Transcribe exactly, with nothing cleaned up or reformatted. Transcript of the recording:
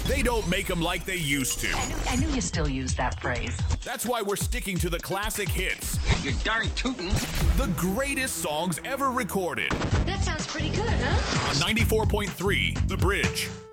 They don't make them like they used to. I knew, I knew you still use that phrase. That's why we're sticking to the classic hits. You're darn tootin'. The greatest songs ever recorded. That sounds pretty good, huh? On ninety-four point three, The Bridge.